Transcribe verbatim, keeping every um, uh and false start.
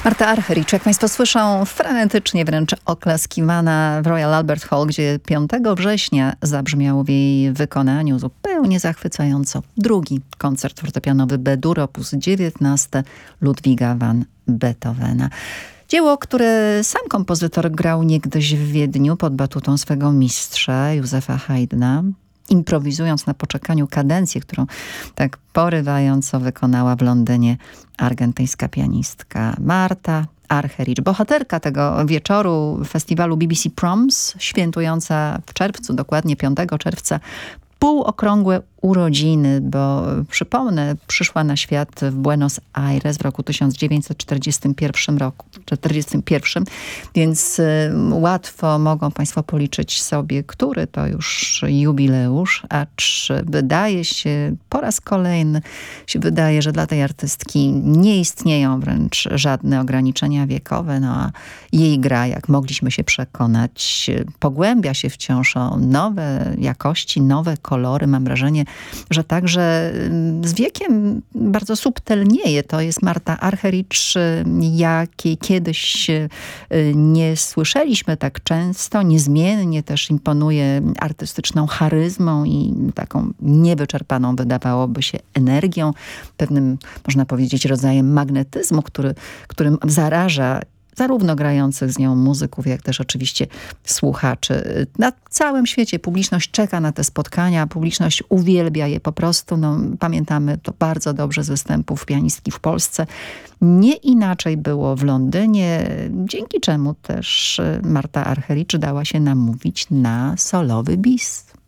Marta Argerich, jak Państwo słyszą, frenetycznie wręcz oklaskiwana w Royal Albert Hall, gdzie piątego września zabrzmiał w jej wykonaniu zupełnie zachwycająco drugi koncert fortepianowy B-dur op. dziewiętnaście Ludwiga van Beethovena. Dzieło, które sam kompozytor grał niegdyś w Wiedniu pod batutą swego mistrza Józefa Haydna, improwizując na poczekaniu kadencję, którą tak porywająco wykonała w Londynie argentyńska pianistka Marta Argerich. Bohaterka tego wieczoru festiwalu B B C Proms, świętująca w czerwcu, dokładnie piątego czerwca, półokrągłe urodziny, bo przypomnę, przyszła na świat w Buenos Aires w roku tysiąc dziewięćset czterdziestym pierwszym roku, czterdziestym pierwszym, więc y, łatwo mogą Państwo policzyć sobie, który to już jubileusz, acz wydaje się, po raz kolejny się wydaje, że dla tej artystki nie istnieją wręcz żadne ograniczenia wiekowe, no a jej gra, jak mogliśmy się przekonać, pogłębia się wciąż o nowe jakości, nowe kolory. Mam wrażenie, że także z wiekiem bardzo subtelnieje. To jest Marta Argerich, jakiej kiedyś nie słyszeliśmy tak często. Niezmiennie też imponuje artystyczną charyzmą i taką niewyczerpaną, wydawałoby się, energią, pewnym, można powiedzieć, rodzajem magnetyzmu, który, którym zaraża zarówno grających z nią muzyków, jak też oczywiście słuchaczy. Na całym świecie publiczność czeka na te spotkania, publiczność uwielbia je po prostu. No, pamiętamy to bardzo dobrze z występów pianistki w Polsce. Nie inaczej było w Londynie, dzięki czemu też Marta Argerich dała się namówić na solowy bis.